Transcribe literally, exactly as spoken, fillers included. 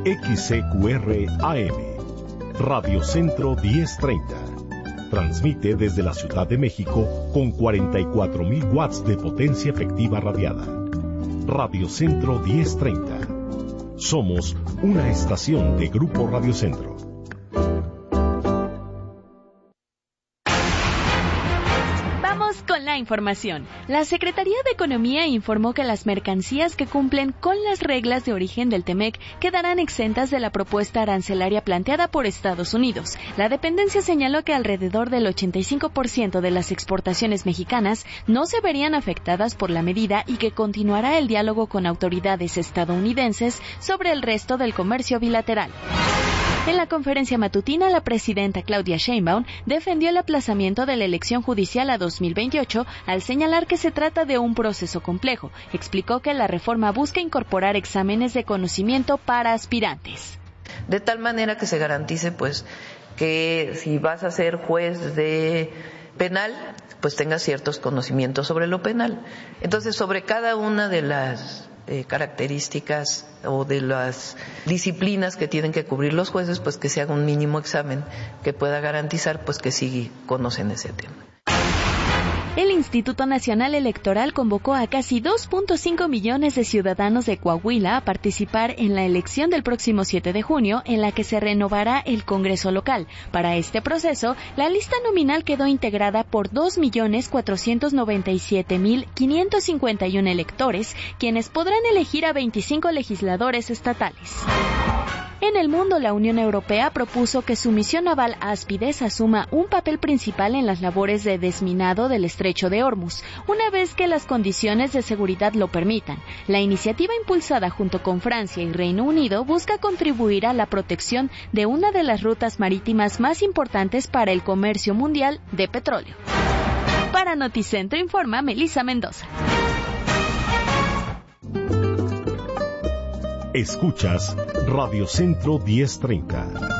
X C Q R A M, Radio Centro diez treinta. Transmite desde la Ciudad de México con cuarenta y cuatro mil watts de potencia efectiva radiada. Radio Centro diez treinta. Somos una estación de Grupo Radio Centro. Con la información. La Secretaría de Economía informó que las mercancías que cumplen con las reglas de origen del T-M E C quedarán exentas de la propuesta arancelaria planteada por Estados Unidos. La dependencia señaló que alrededor del ochenta y cinco por ciento de las exportaciones mexicanas no se verían afectadas por la medida y que continuará el diálogo con autoridades estadounidenses sobre el resto del comercio bilateral. En la conferencia matutina, la presidenta Claudia Sheinbaum defendió el aplazamiento de la elección judicial a dos mil veintiocho al señalar que se trata de un proceso complejo. Explicó que la reforma busca incorporar exámenes de conocimiento para aspirantes. De tal manera que se garantice pues que si vas a ser juez de penal, pues tengas ciertos conocimientos sobre lo penal. Entonces, sobre cada una de las Eh, características o de las disciplinas que tienen que cubrir los jueces, pues que se haga un mínimo examen que pueda garantizar pues que sí conocen ese tema. El Instituto Nacional Electoral convocó a casi dos punto cinco millones de ciudadanos de Coahuila a participar en la elección del próximo siete de junio, en la que se renovará el Congreso local. Para este proceso, la lista nominal quedó integrada por dos millones cuatrocientos noventa y siete mil quinientos cincuenta y uno electores, quienes podrán elegir a veinticinco legisladores estatales. En el mundo, la Unión Europea propuso que su misión naval Áspides asuma un papel principal en las labores de desminado del estrecho de Hormuz, una vez que las condiciones de seguridad lo permitan. La iniciativa, impulsada junto con Francia y Reino Unido, busca contribuir a la protección de una de las rutas marítimas más importantes para el comercio mundial de petróleo. Para Noticentro informa Melissa Mendoza. Escuchas Radio Centro diez treinta.